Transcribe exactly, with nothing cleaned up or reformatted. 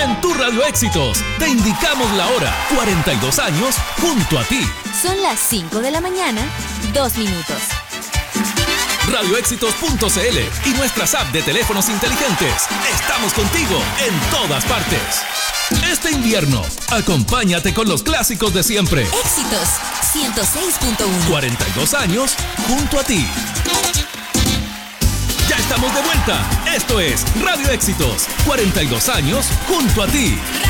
En tu Radio Éxitos te indicamos la hora. cuarenta y dos años junto a ti. Son las cinco de la mañana, dos minutos. radio éxitos punto c l y nuestras apps de teléfonos inteligentes. Estamos contigo en todas partes. Este invierno, acompáñate con los clásicos de siempre. Éxitos ciento seis punto uno. cuarenta y dos años junto a ti. Ya estamos de vuelta. Esto es Radio Éxitos. cuarenta y dos años junto a ti.